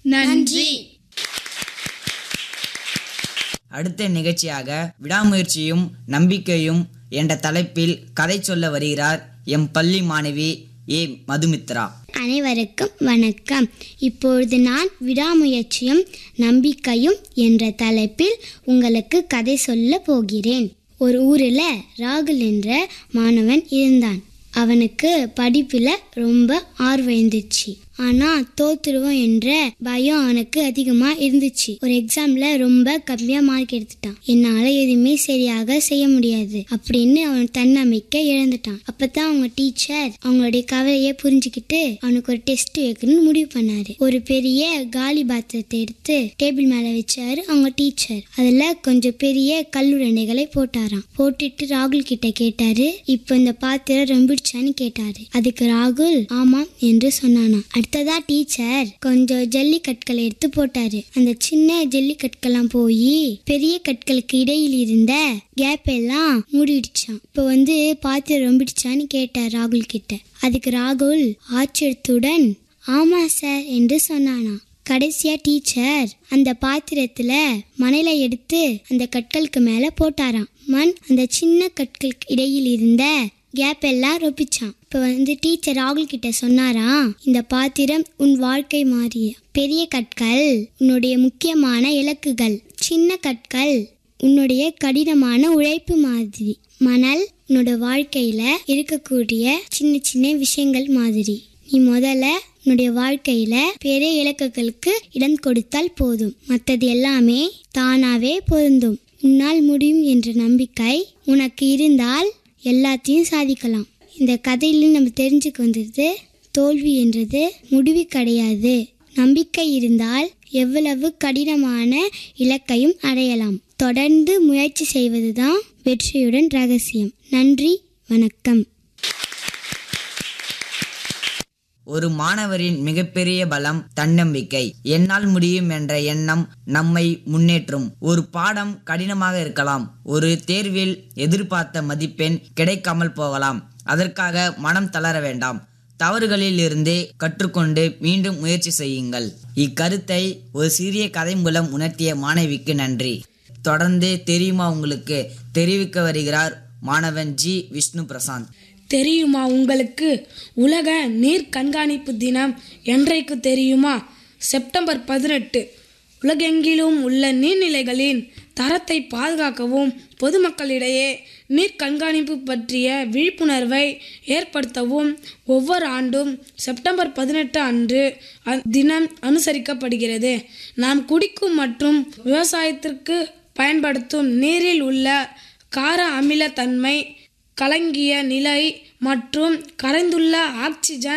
நன்றி. அடுத்த நிகழ்ச்சியாக விடாமுயற்சியும் நம்பிக்கையும் என்ற தலைப்பில் கதை சொல்ல வருகிறார் எம் பள்ளி மாணவி ஏ மதுமித்ரா. அனைவருக்கும் வணக்கம். இப்பொழுது நான் விடாமுயற்சியும் நம்பிக்கையும் என்ற தலைப்பில் உங்களுக்கு கதை சொல்ல போகிறேன். ஒரு ஊரில் ராகுல் என்ற மாணவன் இருந்தான். அவனுக்கு படிப்பில் ரொம்ப ஆர்வம் இருந்துச்சு. ஆனால் தோத்துருவோம் என்ற பயம் அவனுக்கு அதிகமாக இருந்துச்சு. ஒரு எக்ஸாம்ல ரொம்ப கம்மியாக மார்க் எடுத்துட்டான். என்னால் எதுவுமே சரியாக செய்ய முடியாது அப்படின்னு அவன் தன்னம்பிக்கை இழந்துட்டான். அப்பதான் அவங்க டீச்சர் அவங்களுடைய கவலையை புரிஞ்சுக்கிட்டு அவனுக்கு ஒரு டெஸ்ட் வைக்கணும்னு முடிவு பண்ணாரு. ஒரு பெரிய காலி பாத்திரத்தை எடுத்து டேபிள் மேலே வச்சாரு அவங்க டீச்சர். அதில் கொஞ்சம் பெரிய கல்லுரண்டைகளை போட்டாராம். போட்டுட்டு ராகுல் கிட்ட கேட்டாரு, இப்போ இந்த பாத்திரம் ரொம்பிடுச்சான்னு கேட்டாரு. அதுக்கு ராகுல் ஆமாம் என்று சொன்னானா. அடுத்ததா டீச்சர் கொஞ்சம் ஜல்லி கற்களை எடுத்து போட்டாரு. அந்த சின்ன ஜல்லி கற்கெல்லாம் போய் பெரிய கற்களுக்கு இடையில் இருந்த கேப் எல்லாம் மூடிடுச்சான். இப்ப பாத்திரம் ரொம்பிடுச்சான்னு கேட்டார் ராகுல் கிட்ட. அதுக்கு ராகுல் ஆச்சரியத்துடன் ஆமா சார் என்று சொன்னானா. கடைசியா டீச்சர் அந்த பாத்திரத்துல மணலை எடுத்து அந்த கற்களுக்கு மேல போட்டாராம். மண் அந்த சின்ன கற்களுக்கு இடையில் இருந்த கேப் எல்லாம் ரொப்பிச்சான். இப்ப டீச்சர் ராகுல் கிட்ட சொன்னாரா, இந்த பாத்திரம் உன் வாழ்க்கை மாறிய. பெரிய கற்கள் உன்னுடைய முக்கியமான இலக்குகள், சின்ன கற்கள் உன்னுடைய கடினமான உழைப்பு மாதிரி, மணல் உன்னோட வாழ்க்கையில இருக்கக்கூடிய சின்ன சின்ன விஷயங்கள் மாதிரி. நீ முதல்ல உன்னுடைய வாழ்க்கையில பெரிய இலக்குகளுக்கு இடம் கொடுத்தால் போதும், மற்றது எல்லாமே தானாவே பொருந்தும். உன்னால் முடியும் என்ற நம்பிக்கை உனக்கு இருந்தால் எல்லாத்தையும் சாதிக்கலாம். இந்த கதையில நம்ம தெரிஞ்சுக்க வந்தது, தோல்வி என்றது முடிவு கிடையாது. நம்பிக்கை இருந்தால் எவ்வளவு கடினமான இலக்கையும் அடையலாம். தொடர்ந்து முயற்சி செய்வதுதான் வெற்றியுடன் ரகசியம். நன்றி, வணக்கம். ஒரு மாணவரின் மிகப்பெரிய பலம் தன்னம்பிக்கை. என்னால் முடியும் என்ற எண்ணம் நம்மை முன்னேற்றும். ஒரு பாடம் கடினமாக இருக்கலாம். ஒரு தேர்வில் எதிர்பார்த்த மதிப்பெண் கிடைக்காமல் போகலாம். அதற்காக மனம் தளர வேண்டாம். தவறுகளில் இருந்தே கற்றுக்கொண்டு மீண்டும் முயற்சி செய்யுங்கள். இக்கருத்தை ஒரு சிறிய கதை மூலம் உணர்த்திய மாணவிக்கு நன்றி. தொடர்ந்து தெரியுமா உங்களுக்கு தெரிவிக்க வருகிறார் மாணவன் ஜி விஷ்ணு பிரசாந்த். தெரியுமா உங்களுக்கு உலக நீர் கண்காணிப்பு தினம் என்றைக்கு தெரியுமா? செப்டம்பர் 18. உலகெங்கிலும் உள்ள நீர்நிலைகளின் தரத்தை பாதுகாக்கவும் பொதுமக்களிடையே நீர் கண்காணிப்பு பற்றிய விழிப்புணர்வை ஏற்படுத்தவும் ஒவ்வொரு ஆண்டும் செப்டம்பர் 18 அன்று தினம் அனுசரிக்கப்படுகிறது. நாம் குடிக்கும் மற்றும் விவசாயத்திற்கு பயன்படுத்தும் நீரில் உள்ள கார அமிலத்தன்மை, கலங்கிய நிலை மற்றும் கரைந்துள்ள ஆக்சிஜன்